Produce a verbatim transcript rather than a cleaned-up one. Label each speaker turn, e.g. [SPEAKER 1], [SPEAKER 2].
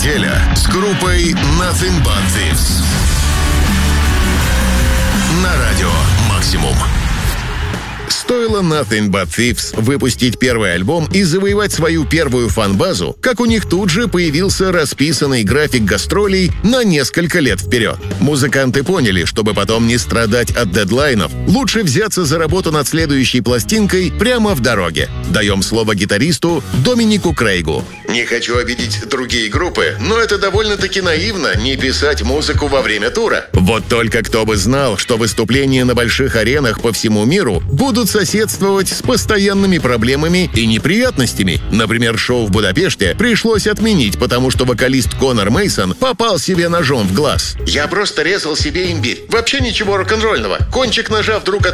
[SPEAKER 1] неделя с группой Nothing But Thieves на радио Максимум. Стоило Nothing But Thieves выпустить первый альбом и завоевать свою первую фан-базу, как у них тут же появился расписанный график гастролей на несколько лет вперед. Музыканты поняли, чтобы потом не страдать от дедлайнов, лучше взяться за работу над следующей пластинкой прямо в дороге. Даем слово гитаристу Доминику Крейгу. Не хочу обидеть другие группы, но это довольно-таки наивно не писать музыку во время тура. Вот только кто бы знал, что выступления на больших аренах по всему миру будут соседствовать с постоянными проблемами и неприятностями. Например, шоу в Будапеште пришлось отменить, потому что вокалист Конор Мейсон попал себе ножом в глаз. «Я просто резал себе имбирь. Вообще ничего рок-н-ролльного. Кончик ножа вдруг